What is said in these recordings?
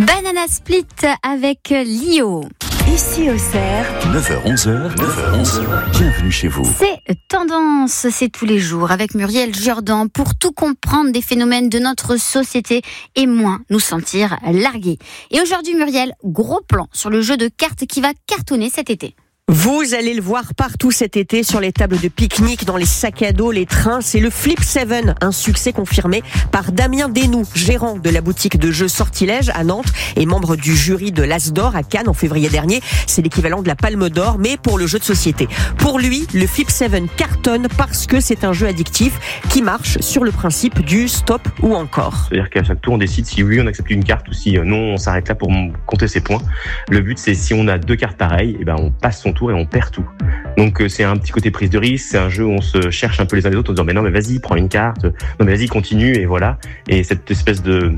Banana Split avec Lio. Ici Auxerre, 9h-11h, bienvenue chez vous. C'est Tendance, c'est tous les jours avec Muriel Jourdan pour tout comprendre des phénomènes de notre société et moins nous sentir largués. Et aujourd'hui Muriel, gros plan sur le jeu de cartes qui va cartonner cet été. vous allez le voir partout cet été sur les tables de pique-nique, dans les sacs à dos, les trains. C'est le Flip 7, un succès confirmé par Damien Desnoux, gérant de la boutique de jeux Sortilège à Nantes et membre du jury de l'As d'Or à Cannes en février dernier. C'est l'équivalent de la Palme d'Or, mais pour le jeu de société. Pour lui, le Flip 7 cartonne parce que c'est un jeu addictif qui marche sur le principe du stop ou encore. C'est-à-dire qu'à chaque tour, on décide si oui, on accepte une carte ou si non, on s'arrête là pour compter ses points. Le but, c'est si on a deux cartes pareilles, on passe son tour et on perd tout. Donc c'est un petit côté prise de risque, c'est un jeu où on se cherche un peu les uns les autres en disant mais non mais vas-y, prends une carte, non mais vas-y, continue, et voilà. Et cette espèce de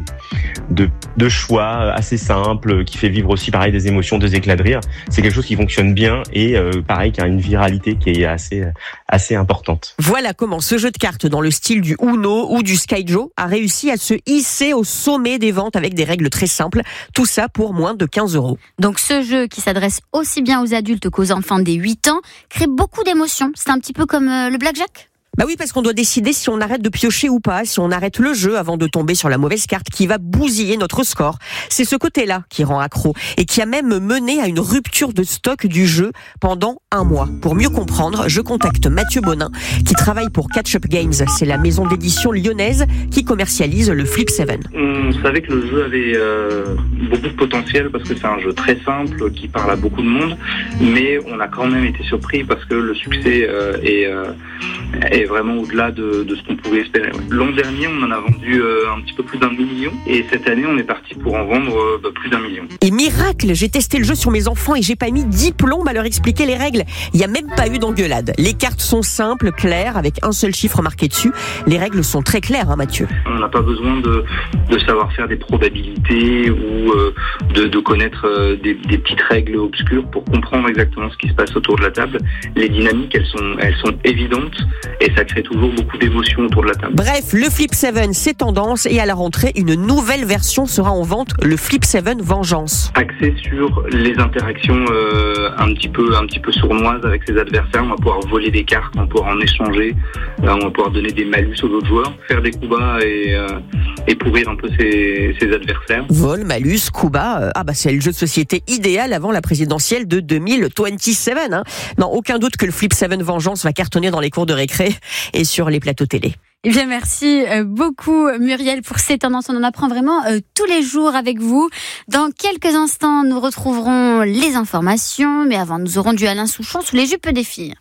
choix assez simple qui fait vivre aussi pareil des émotions, des éclats de rire, c'est quelque chose qui fonctionne bien et pareil qui a une viralité qui est assez importante. Voilà comment ce jeu de cartes dans le style du Uno ou du Skyjo a réussi à se hisser au sommet des ventes avec des règles très simples, tout ça pour moins de 15 €. Donc ce jeu qui s'adresse aussi bien aux adultes qu'aux enfants dès 8 ans crée beaucoup d'émotions. C'est un petit peu comme le blackjack ? Bah oui, parce qu'on doit décider si on arrête de piocher ou pas, si on arrête le jeu avant de tomber sur la mauvaise carte qui va bousiller notre score. C'est ce côté-là qui rend accro et qui a même mené à une rupture de stock du jeu pendant 1 mois. Pour mieux comprendre, je contacte Mathieu Bonin qui travaille pour Catch Up Games. C'est la maison d'édition lyonnaise qui commercialise le Flip 7. On savait que le jeu avait beaucoup de potentiel parce que c'est un jeu très simple qui parle à beaucoup de monde, mais on a quand même été surpris parce que le succès est vraiment au-delà de ce qu'on pouvait espérer. L'an dernier, on en a vendu un petit peu plus d'1 million et cette année, on est parti pour en vendre plus d'1 million. Et miracle, j'ai testé le jeu sur mes enfants et j'ai pas mis 10 plombes à leur expliquer les règles. Il n'y a même pas eu d'engueulade. Les cartes sont simples, claires, avec un seul chiffre marqué dessus. Les règles sont très claires, Mathieu. On n'a pas besoin de savoir faire des probabilités ou de connaître des petites règles obscures pour comprendre exactement ce qui se passe autour de la table. Les dynamiques, elles sont évidentes et ça crée toujours beaucoup d'émotions autour de la table. Bref, le Flip 7, c'est tendance et à la rentrée, une nouvelle version sera en vente, le Flip 7 Vengeance. Axé sur les interactions un petit peu sournoises avec ses adversaires. On va pouvoir voler des cartes, on va pouvoir en échanger, on va pouvoir donner des malus aux autres joueurs, faire des coups bas et pourrir un peu ses adversaires. Vol, malus, coup bas, c'est le jeu de société idéal avant la présidentielle de 2027. Non, aucun doute que le Flip 7 Vengeance va cartonner dans les cours de récré et sur les plateaux télé. Eh bien, merci beaucoup Muriel pour ces tendances. On en apprend vraiment tous les jours avec vous. Dans quelques instants, nous retrouverons les informations. Mais avant, nous aurons du Alain Souchon sous les jupes des filles.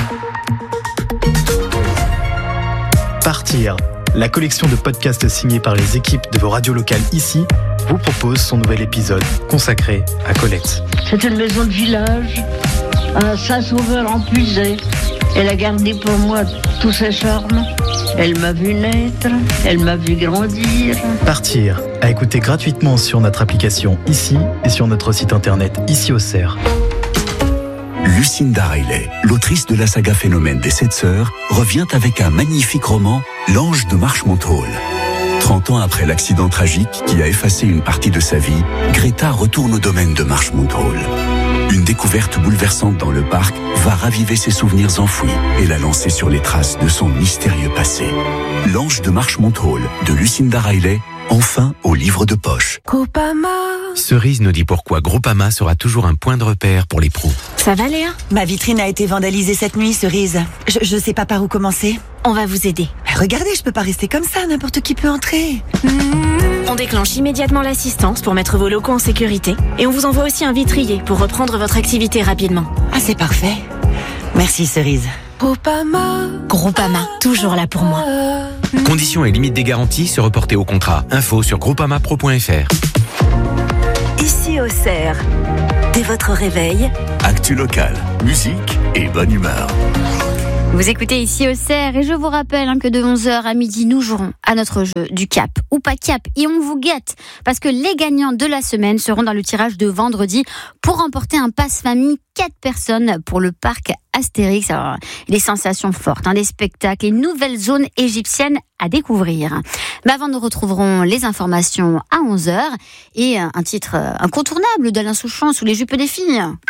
Partir, la collection de podcasts signés par les équipes de vos radios locales ici, vous propose son nouvel épisode consacré à Colette. C'est une maison de village à Saint-Sauveur-en-Puisay. Elle a gardé pour moi tous ses charmes. Elle m'a vu naître, elle m'a vu grandir. Partir, à écouter gratuitement sur notre application ici et sur notre site internet ici Auxerre. Lucinda Riley, l'autrice de la saga Phénomène des 7 sœurs, revient avec un magnifique roman, L'Ange de Marchmont Hall. 30 ans après l'accident tragique qui a effacé une partie de sa vie, Greta retourne au domaine de Marchmont Hall. Une découverte bouleversante dans le parc va raviver ses souvenirs enfouis et la lancer sur les traces de son mystérieux passé. L'Ange de Marchmont Hall de Lucinda Riley, enfin au livre de poche. Groupama. Cerise nous dit pourquoi Groupama sera toujours un point de repère pour les pros. Ça va Léa ? Ma vitrine a été vandalisée cette nuit, Cerise. Je sais pas par où commencer. On va vous aider. Regardez, je peux pas rester comme ça, n'importe qui peut entrer. On déclenche immédiatement l'assistance pour mettre vos locaux en sécurité et on vous envoie aussi un vitrier pour reprendre votre activité rapidement. Ah, c'est parfait. Merci, Cerise. Groupama, toujours là pour moi. Conditions et limites des garanties se reporter au contrat. Info sur groupamapro.fr. Ici Auxerre, dès votre réveil, Actu local, musique et bonne humeur. Vous écoutez ici Auxerre et je vous rappelle que de 11h à midi, nous jouerons à notre jeu du Cap ou pas Cap et on vous guette parce que les gagnants de la semaine seront dans le tirage de vendredi pour remporter un pass famille 4 personnes pour le parc Astérix. Alors, des sensations fortes, des spectacles et nouvelles zones égyptiennes à découvrir. Mais avant, nous retrouverons les informations à 11h et un titre incontournable d'Alain Souchon sous les jupes des filles.